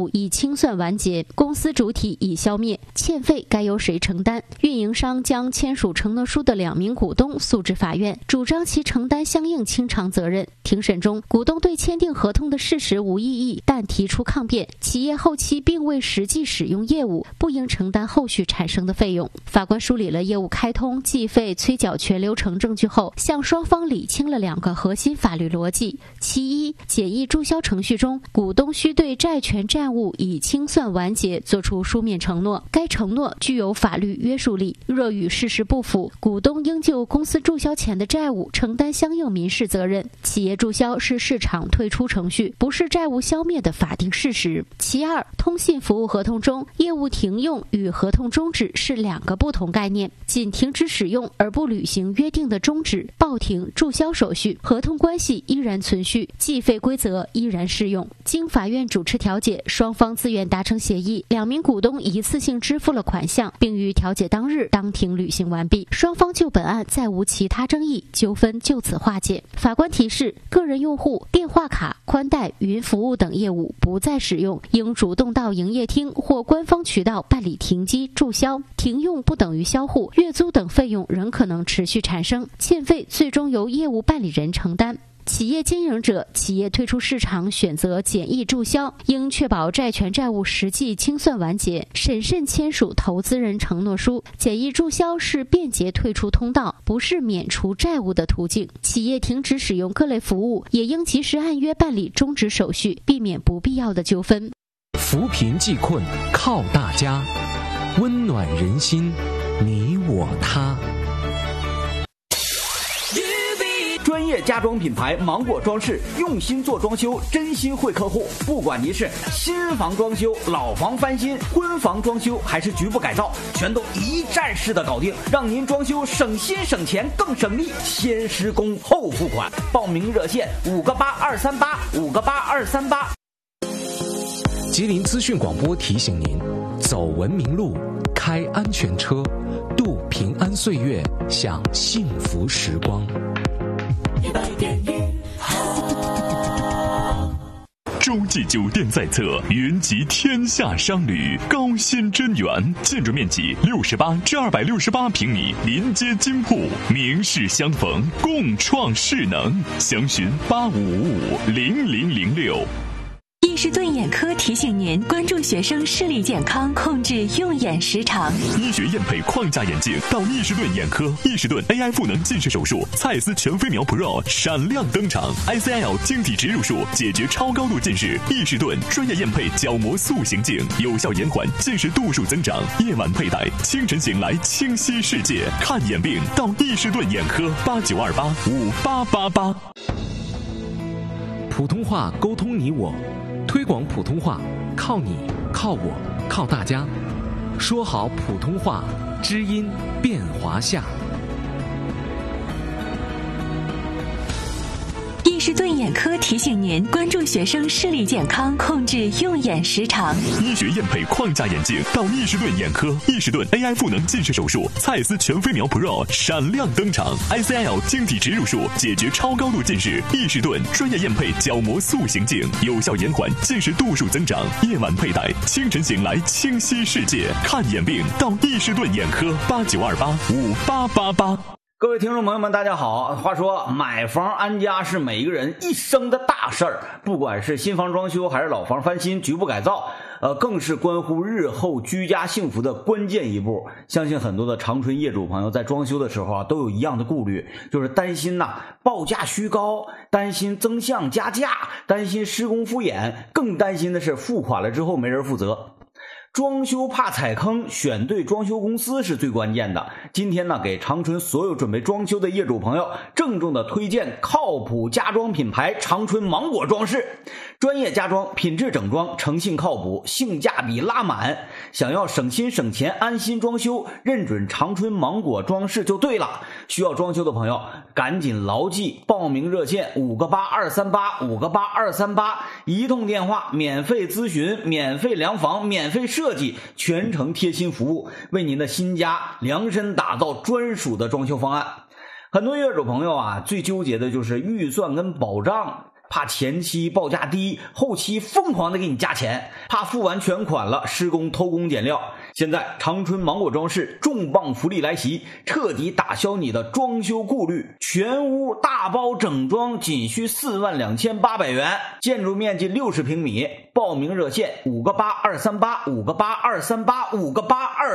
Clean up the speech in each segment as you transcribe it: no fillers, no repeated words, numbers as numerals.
务已清算完结，公司主体已消灭，欠费该由谁承担？运营商将签署承诺书的2名股东诉至法院，主张其承担相应清偿责任。庭审中，股东对签订合同的事实无异议，但提出抗辩，企业后期并未实际使用业务，不应承担后续产生的费用。法官梳理了业务开通、计费、催缴全流程证据后，向双方理清了2个核心法律逻辑。其一，简易注销程序中，股东需对债权债务已清算完结作出书面承诺，该承诺具有法律约束力。若与事实不符，股东应就公司注销前的债务承担相应民事责任。企业注销是市场退出程序，不是债务消灭的法定事实。其二，通信服务合同中，业务停用与合同终止是2个不同概念，仅停止使用而不履行约定的终止、报停、注销手续，合同关系依然存续，计费规则依然适用。经法院主持调解，双方自愿达成协议，2名股东一次性支付了款项，并于调解当日当庭履行完毕。双方就本案再无其他争议，纠纷就此化解。法官提示，个人用户电话卡、宽带、云服务等业务不再使用，应主动到营业厅或官方渠道办理停机、注销。停用不等于销户，月租等费用仍可能持续产生，欠费最终由业务办理人承担。企业经营者，企业退出市场选择简易注销，应确保债权债务实际清算完结，审慎签署投资人承诺书。简易注销是便捷退出通道，不是免除债务的途径。企业停止使用各类服务，也应及时按约办理终止手续，避免不必要的纠纷。 扶贫济困靠大家，温暖人心，你我他。 专业家装品牌芒果装饰，用心做装修，真心惠客户。不管您是新房装修、老房翻新、婚房装修，还是局部改造，全都一站式的搞定，让您装修省心省钱更省力。先施工后付款，报名热线58238，58238。 吉林资讯广播提醒您：走文明路，开安全车，度平安岁月，享幸福时光。 洲际酒店在侧，云集天下商旅，高新真园，建筑面积68至268平米，临街金铺，名士相逢，共创势能。详询85550006。 伊士顿眼科提醒您关注学生视力健康，控制用眼时长。 医学验配框架眼镜到伊士顿眼科，伊士顿 AI 赋能近视手术，蔡司全飞秒 Pro 闪亮登场 ，ICL 晶体植入术解决超高度近视。伊士顿专业验配角膜塑形镜，有效延缓近视度数增长。夜晚佩戴，清晨醒来清晰世界。看眼病到伊士顿眼科，8928588888。 普通话沟通你我。推广普通话，靠你，靠我，靠大家。说好普通话，知音变华夏。 伊士顿眼科提醒您关注学生视力健康，控制用眼时长。 医学验配框架眼镜到伊士顿眼科，伊士顿 AI 赋能近视手术，蔡司全飞秒 Pro 闪亮登场 ，ICL 晶体植入术解决超高度近视。伊士顿专业验配角膜塑形镜，有效延缓近视度数增长。夜晚佩戴，清晨醒来清晰世界。看眼病到伊士顿眼科，8928588888。 各位听众朋友们大家好，话说买房安家是每一个人一生的大事儿，不管是新房装修还是老房翻新、局部改造，更是关乎日后居家幸福的关键一步。相信很多的长春业主朋友在装修的时候都有一样的顾虑，就是担心报价虚高，担心增项加价，担心施工敷衍，更担心的是付款了之后没人负责。装修怕踩坑，选对装修公司是最关键的。今天给长春所有准备装修的业主朋友郑重的推荐靠谱家装品牌长春芒果装饰，专业家装，品质整装，诚信靠谱，性价比拉满。想要省心省钱，安心装修，认准长春芒果装饰就对了。需要装修的朋友赶紧牢记报名热线58238，58238，一通电话免费咨询，免费量房，免费设计，全程贴心服务，为您的新家量身打造专属的装修方案。很多业主朋友最纠结的就是预算跟保障。 怕前期报价低，后期疯狂的给你加钱，怕付完全款了施工偷工减料。现在长春芒果装饰重磅福利来袭，彻底打消你的装修顾虑，全屋大包整装仅需42800元，建筑面积60平米，报名热线5个8 238 5个8 238 5个8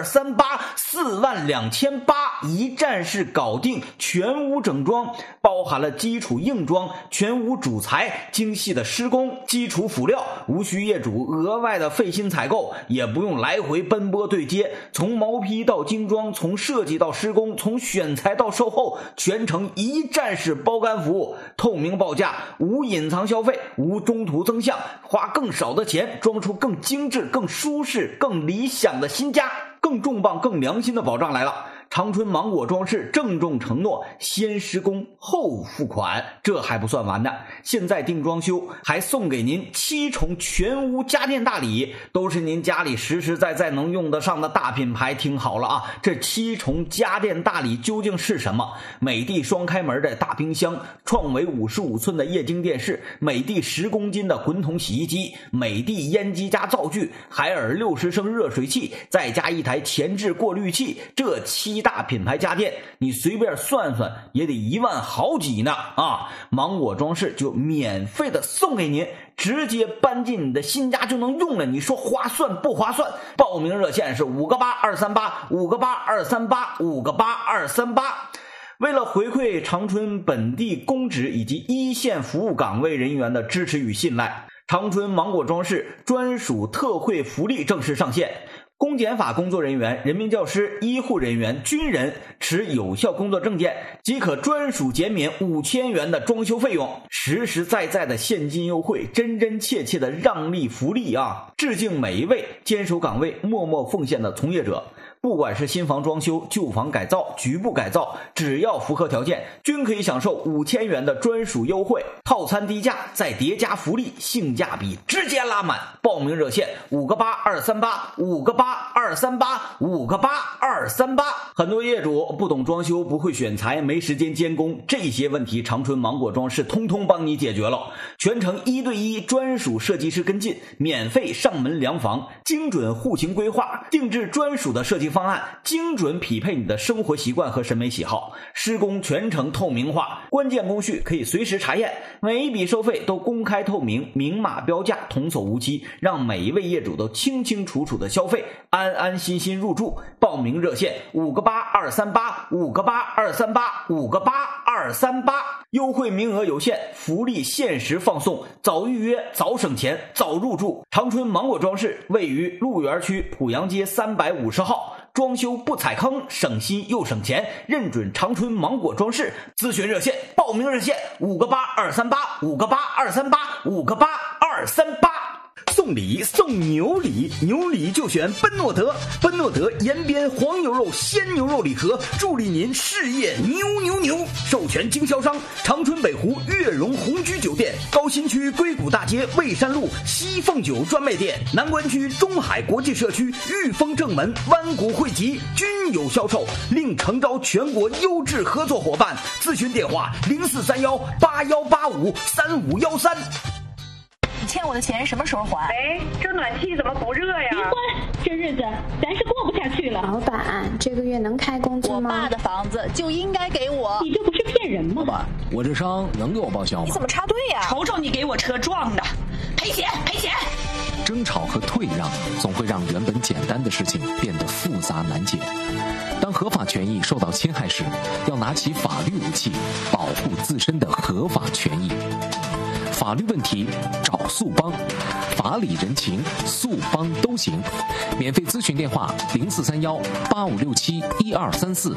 238 42800，一站式搞定全屋整装，包含了基础硬装、全屋主材、精细的施工、基础辅料，无需业主额外的费心采购，也不用来回奔波对接，从毛坯到精装，从设计到施工，从选材到售后，全程一站式包干服务，透明报价，无隐藏消费，无中途增项，花更少的钱装出更精致、更舒适、更理想的新家。更重磅、更良心的保障来了！长春芒果装饰郑重承诺，先施工后付款。这还不算完呢，现在定装修还送给您7重全屋家电大礼，都是您家里实实在在能用得上的大品牌。听好了啊，这7重家电大礼究竟是什么？美的双开门的大冰箱，创维55寸的液晶电视，美的10公斤的滚筒洗衣机，美的烟机加灶具，海尔60升热水器，再加一台前置过滤器，这7大品牌家电你随便算算也得1万好几呢啊！芒果装饰就免费的送给您，直接搬进你的新家就能用了，你说划算不划算？报名热线是5个8 238 5个8 238 5个8 238。为了回馈长春本地公职以及一线服务岗位人员的支持与信赖，长春芒果装饰专属特惠福利正式上线。公检法工作人员、人民教师、医护人员、军人持有效工作证件即可专属减免5000元的装修费用，实实在在的现金优惠，真真切切的让利福利啊！致敬每一位坚守岗位、默默奉献的从业者。不管是新房装修、旧房改造、局部改造，只要符合条件，均可以享受5000元的专属优惠，套餐低价再叠加福利，性价比直接拉满。报名热线5个8 238 5个8 238 5个8 238。很多业主不懂装修，不会选材，没时间监工，这些问题长春芒果装饰通通帮你解决了，全程1对1专属设计师跟进，免费上门量房，精准户型规划，定制专属的设计方案，精准匹配你的生活习惯和审美喜好，施工全程透明化，关键工序可以随时查验，每一笔收费都公开透明，明码标价，童叟无欺，让每一位业主都清清楚楚的消费，安安心心入住。报名热线5个8 238 5个8 238 5个8 238。优惠名额有限，福利限时放送，早预约早省钱早入住。长春芒果装饰位于鹿园区濮阳街350号，装修不踩坑，省心又省钱，认准长春芒果装饰。咨询热线、报名热线5个8 238 5个8 238 5个8 238。送礼送牛礼，牛礼就选奔诺德，奔诺德延边黄牛肉鲜牛肉礼盒，助力您事业牛！授权经销商长春北湖悦荣红居酒店，高新区硅谷大街蔚山路西凤酒专卖店，南关区中海国际社区裕丰正门湾谷汇集均有销售，另诚招全国优质合作伙伴。咨询电话0431 8185 3513。 你欠我的钱什么时候还？ 哎，这暖气怎么不热呀？ 离婚，这日子咱是过不下去了。 老板，这个月能开工资吗？ 我爸的房子就应该给我。 你这不是骗人吗？ 老板，我这伤能给我报销吗？ 你怎么插队呀？ 瞅瞅你给我车撞的，赔钱！ 争吵和退让总会让原本简单的事情变得复杂难解。当合法权益受到侵害时，要拿起法律武器，保护自身的合法权益。法律问题找速帮，法理人情速帮都行。免费咨询电话0431 8567 1234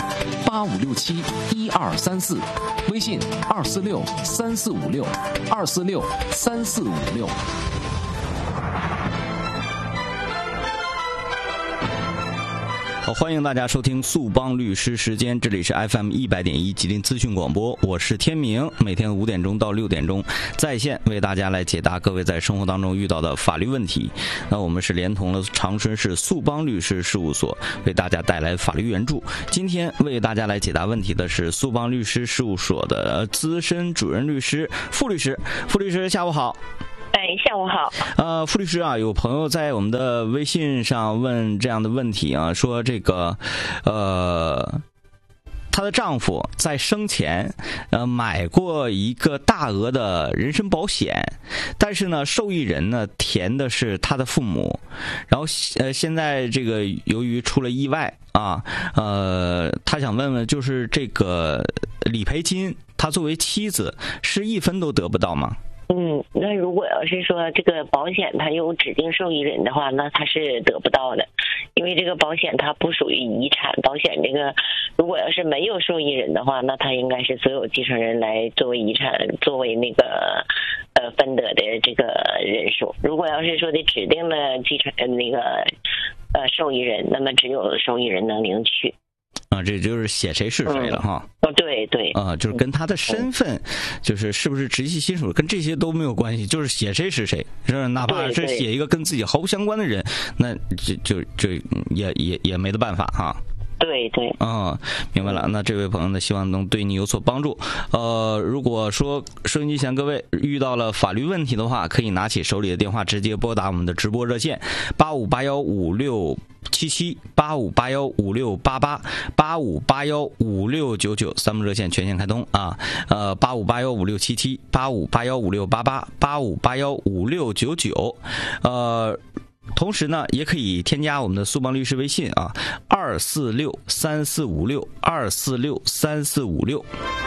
8567 1234，微信246 3456 246 3456。 欢迎大家收听速帮律师时间，这里是 FM 100.1吉林资讯广播，我是天明，每天5点钟到6点钟在线为大家来解答各位在生活当中遇到的法律问题。那我们是连同了长春市速帮律师事务所为大家带来法律援助。今天为大家来解答问题的是速帮律师事务所的资深主任律师傅律师。傅律师下午好。 下午好。 傅律师啊，有朋友在我们的微信上问这样的问题啊，说这个她的丈夫在生前买过一个大额的人身保险，但是呢受益人呢填的是他的父母，然后现在这个由于出了意外啊，他想问问，就是这个理赔金他作为妻子是一分都得不到吗？ 那如果要是说这个保险它有指定受益人的话，那他是得不到的，因为这个保险它不属于遗产。保险这个如果要是没有受益人的话，那他应该是所有继承人来作为遗产，作为那个分得的这个人数。如果要是说的指定的继承那个受益人，那么只有受益人能领取。 这就是写谁是谁了哈。 对对。 就是跟他的身份，就是是不是直系亲属，跟这些都没有关系，就是写谁是谁，是哪怕是写一个跟自己毫不相关的人，那就也没得办法哈。 对对。 明白了。那这位朋友呢，希望能对你有所帮助。如果说收音机前各位遇到了法律问题的话，可以拿起手里的电话直接拨打我们的直播热线8581567785815688 85815699三部热线全线开通啊。85815677 85815688 85815699。同时呢，也可以添加我们的速帮律师微信啊，2463456 2463456。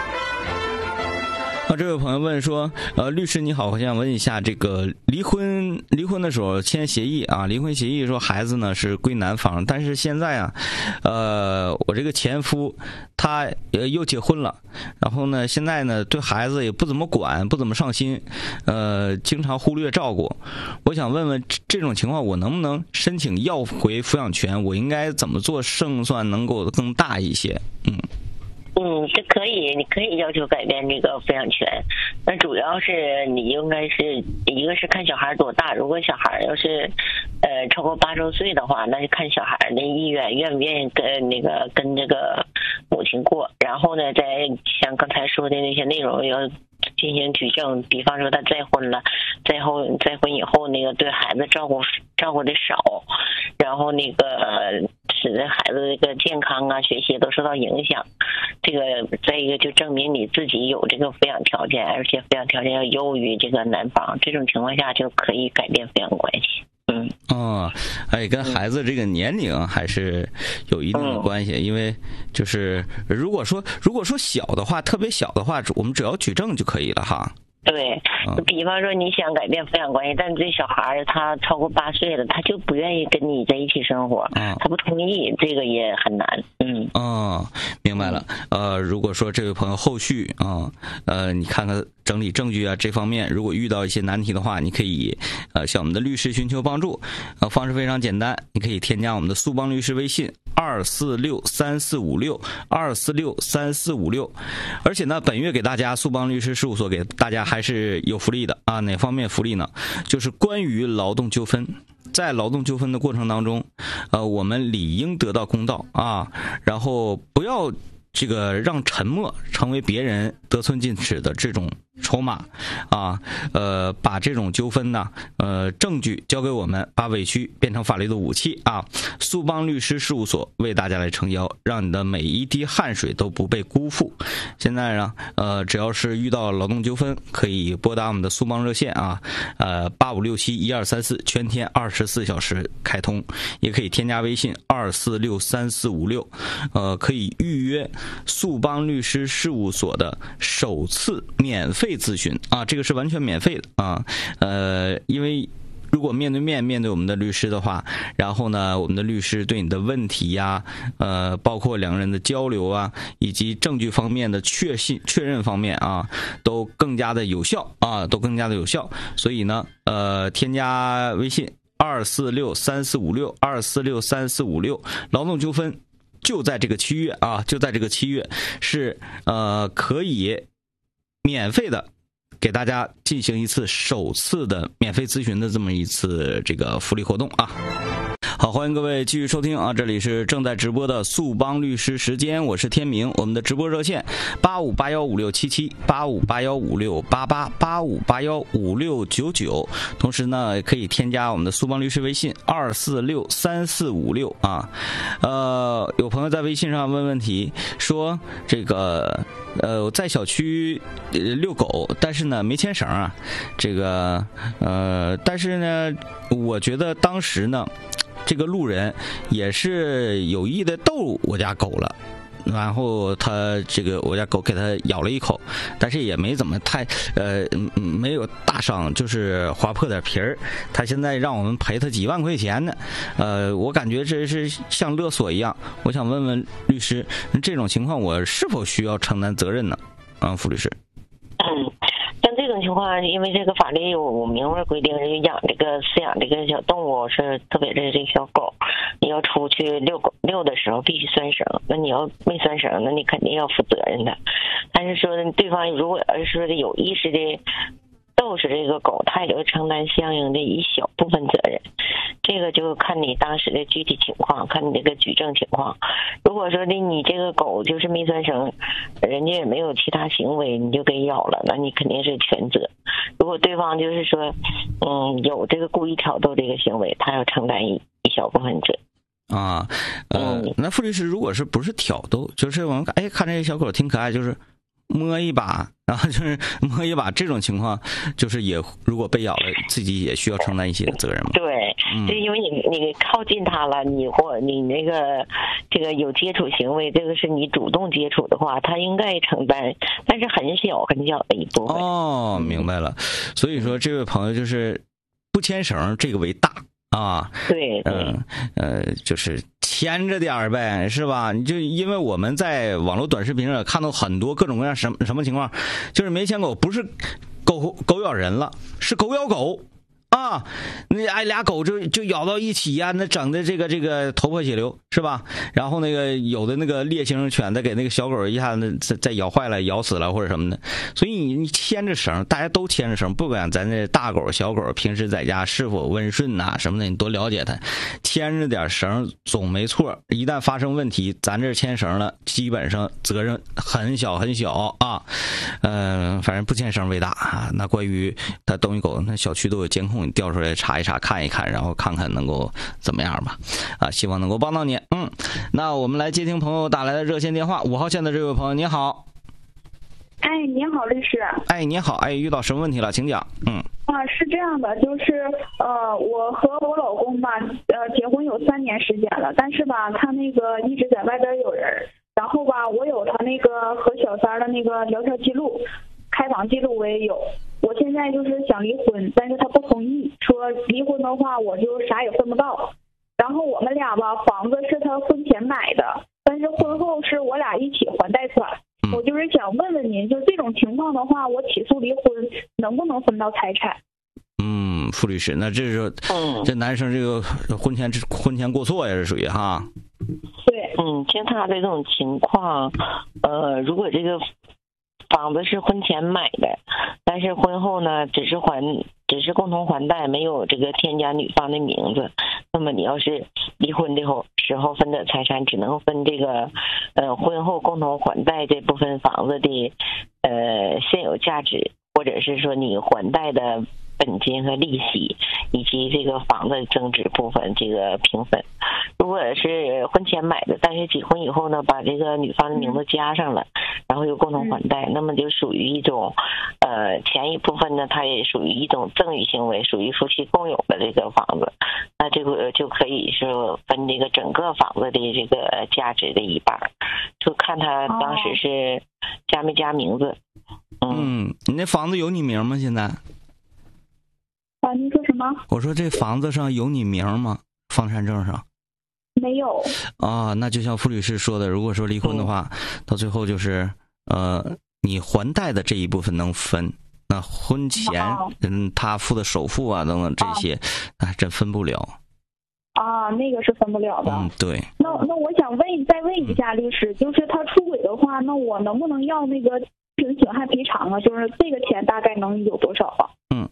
这位朋友问说，律师你好，我想问一下，这个离婚的时候签协议啊，离婚协议说孩子呢是归男方，但是现在啊，我这个前夫他又结婚了，然后呢现在呢对孩子也不怎么管，不怎么上心，经常忽略照顾。我想问问这种情况我能不能申请要回抚养权？我应该怎么做胜算能够更大一些？ 这可以，你可以要求改变这个抚养权。那主要是你应该是一个是看小孩多大，如果小孩要是超过8周岁的话，那就看小孩的意愿，愿不愿意跟这个母亲过。然后呢，再像刚才说的那些内容要进行举证，比方说他再婚了，再婚以后那个对孩子照顾的少，然后那个使得孩子这个健康啊、学习都受到影响。这个再一个就证明你自己有这个抚养条件，而且抚养条件要优于这个男方，这种情况下就可以改变抚养关系。 跟孩子这个年龄还是有一定的关系，因为就是如果说小的话，特别小的话，我们只要举证就可以了哈。 对，比方说你想改变抚养关系，但这小孩他超过8岁了，他就不愿意跟你在一起生活，他不同意，这个也很难。 明白了。如果说这位朋友后续你看看整理证据啊这方面，如果遇到一些难题的话，你可以向我们的律师寻求帮助。方式非常简单，你可以添加我们的速帮律师微信2463456 2463456。而且呢，本月给大家速帮律师事务所给大家还是有福利的啊。哪方面福利呢？就是关于劳动纠纷。在劳动纠纷的过程当中，我们理应得到公道啊，然后不要这个让沉默成为别人得寸进尺的这种筹码啊，把这种纠纷呢，证据交给我们，把委屈变成法律的武器啊！速帮律师事务所为大家来撑腰，让你的每一滴汗水都不被辜负。现在呢，只要是遇到劳动纠纷，可以拨打我们的速帮热线啊，85671234，全天24小时开通，也可以添加微信2463456，可以预约速帮律师事务所的首次免费咨询啊，这个是完全免费的啊，因为如果面对我们的律师的话，然后呢，我们的律师对你的问题呀，包括两个人的交流啊，以及证据方面的确认方面啊，都更加的有效啊，所以呢，添加微信 2463456，2463456，劳动纠纷就在这个7月啊，就在这个7月是可以免费的给大家进行一次首次的免费咨询的这么一次这个福利活动啊。好，欢迎各位继续收听啊！这里是正在直播的速帮律师时间，我是天明。我们的直播热线85815677，85815688，85815699。同时呢，可以添加我们的速帮律师微信2463456啊。有朋友在微信上问问题，说这个在小区遛狗，但是呢没牵绳啊。这个但是呢，我觉得当时呢，这个路人也是有意的逗我家狗了，然后我家狗给他咬了一口，但是也没怎么太没有大伤，就是划破点皮儿。他现在让我们赔他几万块钱呢，我感觉这是像勒索一样。我想问问律师，这种情况我是否需要承担责任呢？傅律师。 像这种情况，因为这个法律有明文规定，饲养这个小动物是特别是这个小狗，你要出去遛的时候必须拴绳，那你要没拴绳，那你肯定要负责任的。但是说对方如果要是说的有意识的逗是这个狗，他也要承担相应的一小部分责任。这个就看你当时的具体情况，看你这个举证情况。如果说的你这个狗就是没拴绳，人家也没有其他行为，你就给咬了，那你肯定是全责。如果对方就是说有这个故意挑逗这个行为，他要承担一小部分责。 那傅律师，如果是不是挑逗，就是我们看这小狗挺可爱，就是摸一把，然后就是摸一把，这种情况就是也如果被咬了，自己也需要承担一些责任吗？ 对，就因为你靠近它了，你那个这个有接触行为，这个是你主动接触的话，他应该承担，但是很小很小的一部分。 哦，明白了。所以说这位朋友就是不牵绳这个为大啊。 对， 就是牵着点儿呗，是吧？你就因为我们在网络短视频上看到很多各种各样什么情况，就是没牵狗，不是狗咬人了，是狗咬狗啊！那俩狗就咬到一起呀，那整的这个头破血流，是吧？然后那个有的那个烈性犬再给那个小狗一下子再咬坏了、咬死了或者什么的。所以你牵着绳，大家都牵着绳，不管咱这大狗小狗平时在家是否温顺呐什么的，你多了解它，牵着点绳总没错。一旦发生问题，咱这牵绳了，基本上责任很小很小啊。反正不牵绳为大啊。那关于它东西狗，那小区都有监控。你调出来查一查，看一看，然后看看能够怎么样吧。希望能够帮到你。那我们来接听朋友打来的热线电话，5号线的这位朋友，你好。 你好，律师。 你好，遇到什么问题了？请讲。 是这样的，就是我和我老公吧，结婚有3年时间了，但是吧，他那个一直在外边有人，然后吧，我有他那个和小三的那个聊天记录，开房记录我也有。我现在就是想离婚，但是他不同意，说离婚的话我就啥也分不到。然后我们俩吧，房子是他婚前买的，但是婚后是我俩一起还贷款。我就是想问问您，就这种情况的话，我起诉离婚能不能分到财产？ 傅律师，那这是这男生这个婚前过错也是属于哈。 对，像他这种情况，如果这个房子是婚前买的，但是婚后呢只是共同还贷，没有这个添加女方的名字，那么你要是离婚的时候分的财产，只能分这个婚后共同还贷这部分房子的现有价值，或者是说你还贷的本金和利息，以及这个房子增值部分这个平分。如果是婚前买的，但是结婚以后呢，把这个女方的名字加上了，然后又共同还贷，那么就属于一种前一部分呢，它也属于一种赠与行为，属于夫妻共有的这个房子，那这个就可以是分这个整个房子的这个价值的一半，就看他当时是加没加名字。 你那房子有你名吗？现在？ 您说什么？ 我说这房子上有你名吗？房产证上没有。 那就像傅律师说的，如果说离婚的话，到最后就是你还贷的这一部分能分， 那婚前他付的首付啊等等这些，还真分不了。 啊，那个是分不了的。 对。 那我想再问一下律师，就是他出轨的话，那我能不能要那个精神损害赔偿啊？就是这个钱大概能有多少啊？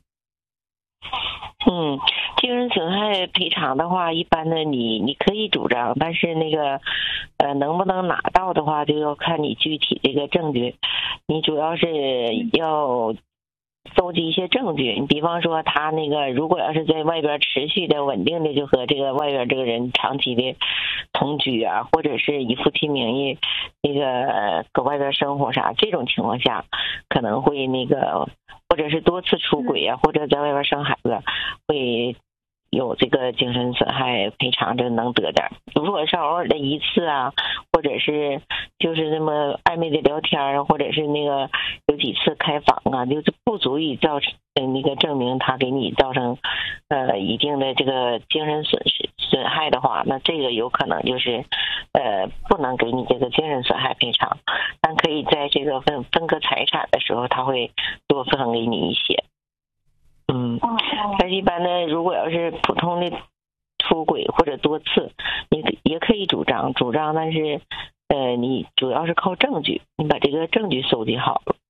精神损害赔偿的话，一般的你可以主张，但是那个能不能拿到的话，就要看你具体这个证据。你主要是要搜集一些证据，你比方说他那个如果要是在外边持续的稳定的就和这个外边这个人长期的同居啊，或者是以夫妻名义那个搁外边生活啥，这种情况下可能会那个，或者是多次出轨啊，或者在外边生孩子，会有这个精神损害赔偿，这能得点。如果是偶尔的一次啊，或者是就是那么暧昧的聊天啊，或者是那个有几次开房啊，就是不足以造成那个证明他给你造成一定的这个精神损害的话，那这个有可能就是不能给你这个精神损害赔偿，但可以在这个分割财产的时候，他会多分给你一些。但一般的，如果要是普通的出轨或者多次，你也可以主张，但是你主要是靠证据，你把这个证据搜集好了。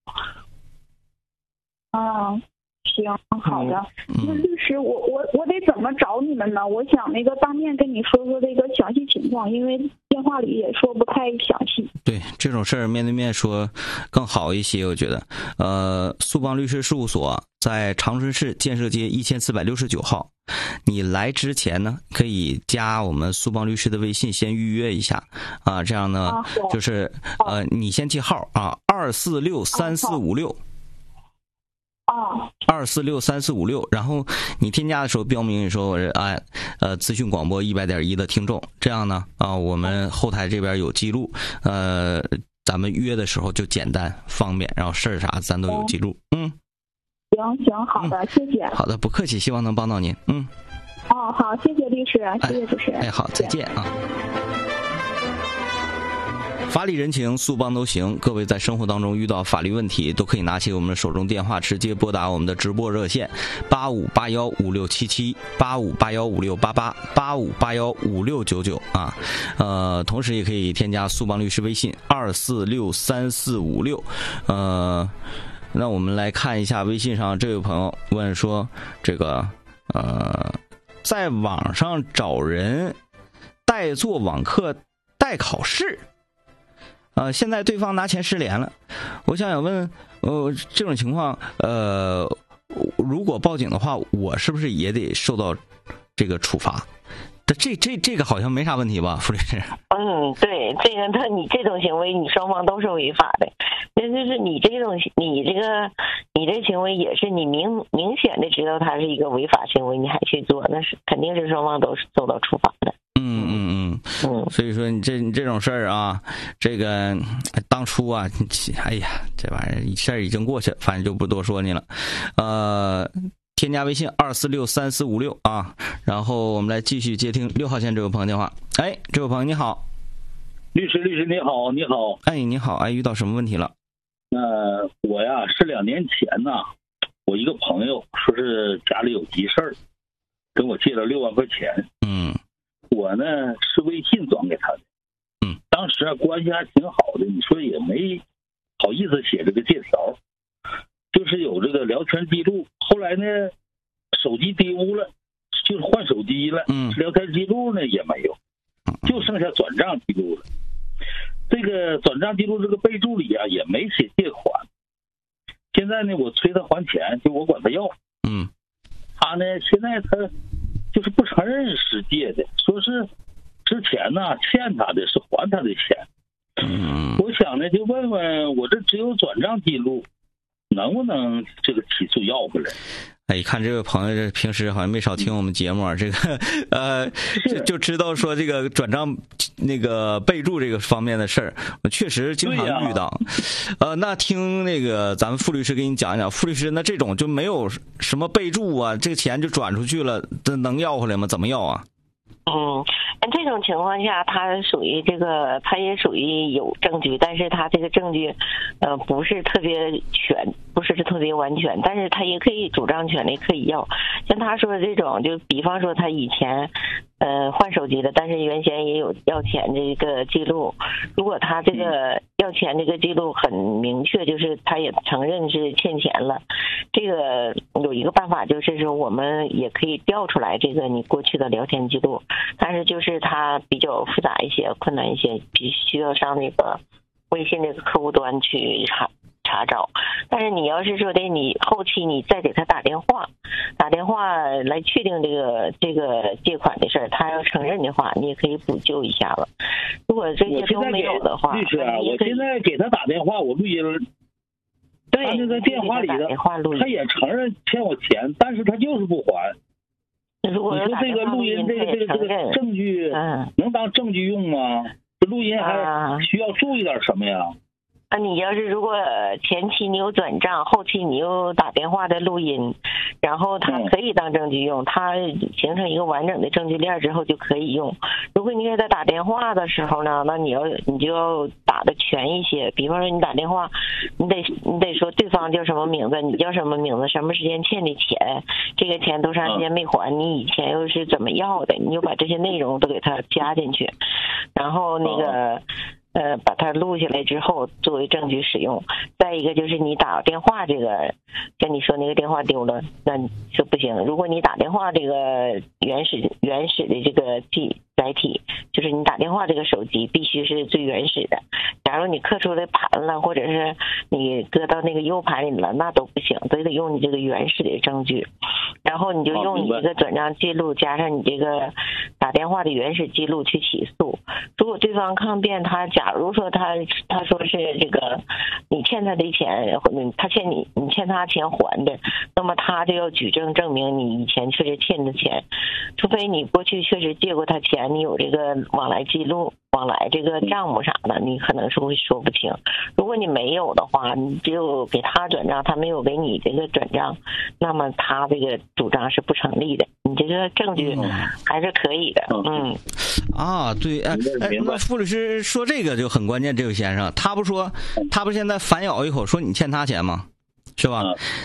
行，好的。那律师，我得怎么找你们呢？我想那个当面跟你说说这个详细情况，因为电话里也说不太详细。 对，这种事儿面对面说更好一些，我觉得。速邦律师事务所在长春市建设街1469号。你来之前呢，可以加我们速邦律师的微信，先预约一下啊。这样呢，就是你先记号啊，2463456。2463456，然后你添加的时候标明你说我是资讯广播100.1的听众，这样呢我们后台这边有记录，咱们约的时候就简单方便，然后事儿啥咱都有记录。 行，好的，谢谢。 好的，不客气，希望能帮到您。 好，谢谢律师，谢谢主持人。 好，再见啊。法理人情，速邦都行。各位在生活当中遇到法律问题，都可以拿起我们的手中电话，直接拨打我们的直播热线85815677 85815688 85815699啊。同时也可以添加速邦律师微信2463456。那我们来看一下微信上这位朋友问说，这个在网上找人代做网课代考试。现在对方拿钱失联了，我想问，这种情况，如果报警的话，我是不是也得受到这个处罚？这个好像没啥问题吧，傅律师？ 对，这个你这种行为，你双方都是违法的。那就是你这行为也是你明显的知道它是一个违法行为，你还去做，那是肯定是双方都是受到处罚的。 所以说你这种事儿啊，这个当初啊，哎呀，这玩意儿事儿已经过去了，反正就不多说你了。添加微信2463456啊，然后我们来继续接听6号线这位朋友电话。这位朋友你好。 律师你好。 你好，遇到什么问题了？ 我呀是2年前呢，我一个朋友说是家里有急事儿，跟我借了6万块钱。我呢是微信转给他的。当时关系还挺好的，你说也没好意思写这个借条，就是有这个聊天记录。后来呢手机丢了，就是换手机了，聊天记录呢也没有，就剩下转账记录了。这个转账记录这个备注里啊也没写借款。现在呢我催他还钱，就我管他要。他呢现在他就是不承认是借的，说是之前呢欠他的，是还他的钱。我想呢就问问，我这只有转账记录，能不能这个起诉要回来？ 一看这位朋友这平时好像没少听我们节目，这个就知道说这个转账那个备注这个方面的事儿，我确实经常遇到。那听那个咱们傅律师给你讲一讲，傅律师那这种就没有什么备注啊，这个钱就转出去了，这能要回来吗？怎么要啊？ 这种情况下，他属于这个，他也属于有证据，但是他这个证据，不是特别全，不是特别完全，但是他也可以主张权利可以要。像他说的这种，就比方说他以前，换手机了，但是原先也有要钱这个记录。如果他这个要钱这个记录很明确，就是他也承认是欠钱了。这个有一个办法，就是说我们也可以调出来这个你过去的聊天记录，但是就是它比较复杂一些，困难一些，必须要上那个微信这个客户端去查找。但是你要是说的你后期你再给他打电话来确定这个借款的事儿，他要承认的话，你也可以补救一下了。如果这些都没有的话， 律师啊，我现在给他打电话，我录音了。 对， 他那个电话里的，他也承认欠我钱，但是他就是不还。 如果你说这个录音，这个证据能当证据用吗？这录音还需要注意点什么呀？ 你要是如果前期你有转账，后期你有打电话的录音，然后它可以当证据用，它形成一个完整的证据链之后就可以用。如果你给他打电话的时候呢，那你就要打的全一些。比方说你打电话，你得说对方叫什么名字，你叫什么名字，什么时间欠的钱，这个钱多长时间没还，你以前又是怎么要的，你就把这些内容都给他加进去，然后那个。把它录下来之后作为证据使用。再一个就是你打电话这个，跟你说那个电话丢了，那是不行。如果你打电话这个原始的这个载体，就是你打电话这个手机必须是最原始的。假如你刻出来盘了，或者是你搁到那个 U 盘里了，那都不行，都得用你这个原始的证据。然后你就用你这个转账记录加上你这个打电话的原始记录去起诉。如果对方抗辩，假如说他说是这个你欠他的钱，他欠你欠他钱还的，那么他就要举证证明你以前确实欠的钱，除非你过去确实借过他钱，你有这个往来记录、往来这个账目啥的，你可能是会说不清。如果你没有的话，你只有给他转账，他没有给你这个转账，那么他这个主张是不成立的，你这个证据还是可以的。 对，那傅律师说这个就很关键，这位先生，他不现在反咬一口说你欠他钱吗？是吧？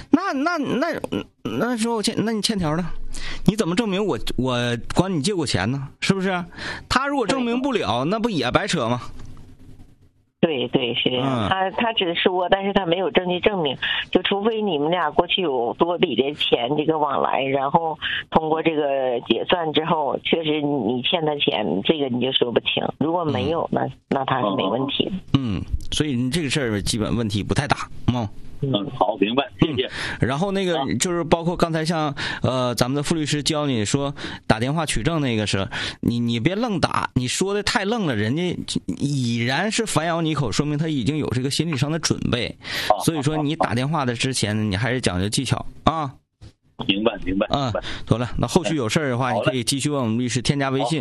那说那你欠条呢？你怎么证明我管你借过钱呢？是不是？他如果证明不了，那不也白扯吗？ 对，是这样。他只说，但是他没有证据证明。就除非你们俩过去有多笔的钱这个往来，然后通过这个结算之后，确实你欠他钱，这个你就说不清。如果没有，那他是没问题的。 所以你这个事儿基本问题不太大。 好，明白，谢谢。 然后那个就是包括刚才像咱们的傅律师教你说打电话取证那个是，你别愣打，你说的太愣了，人家已然是反咬你一口，说明他已经有这个心理上的准备。所以说你打电话的之前，你还是讲究技巧啊。 明白。 妥了，那后续有事儿的话，你可以继续问我们律师，添加微信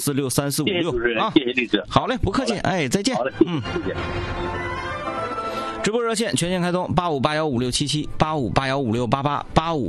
2463456啊。 谢谢律师。 好嘞，不客气，再见。 谢谢。 直播热线全线开通85815677 85815688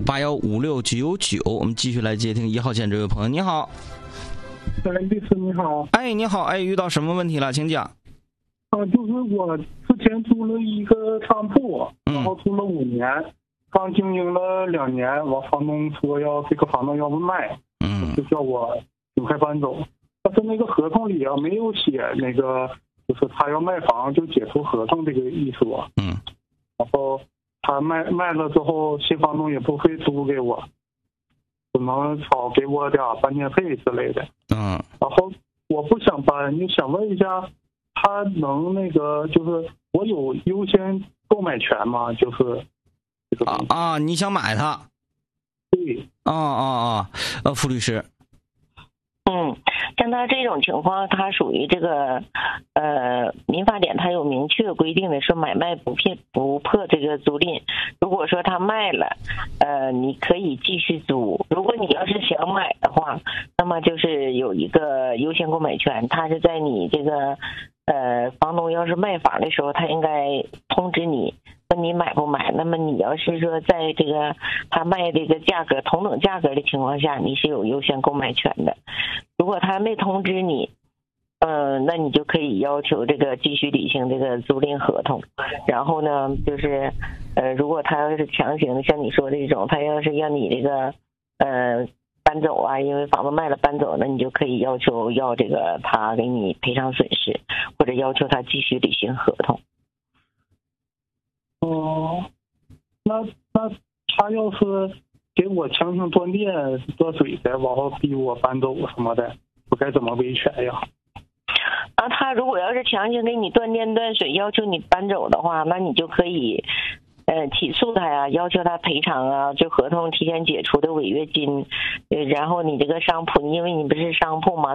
85815699，我们继续来接听1号线这位朋友。你好， 律师你好。 你好，遇到什么问题了，请讲。 就是我之前租了一个商铺，然后租了5年，刚经营了2年，我房东说这个房东要不卖，就叫我尽快搬走。但是那个合同里没有写那个。就是他要卖房就解除合同这个意思。然后他卖了之后，新房东也不会租给我，只能少给我点搬迁费之类的。然后我不想搬，就想问一下，他能那个就是我有优先购买权吗？就是这个你想买它？ 对。 傅律师。 像他这种情况，他属于这个民法典，它有明确规定的，说买卖不破这个租赁。如果说他卖了，你可以继续租。如果你要是想买的话，那么就是有一个优先购买权，他是在你这个房东要是卖房的时候，他应该通知你， 问你买不买。那么你要是说在这个他卖这个价格同等价格的情况下，你是有优先购买权的。如果他没通知你，那你就可以要求这个继续履行这个租赁合同。然后呢，就是如果他要是强行的，像你说的这种，他要是让你这个搬走啊，因为房子卖了搬走，那你就可以要求要这个他给你赔偿损失，或者要求他继续履行合同。 那他要是给我强行断电断水的，然后逼我搬走什么的，我该怎么维权呀？ 他如果要是强行给你断电断水，要求你搬走的话，那你就可以起诉他呀，要求他赔偿啊，就合同提前解除的违约金。然后你这个商铺，因为你不是商铺嘛，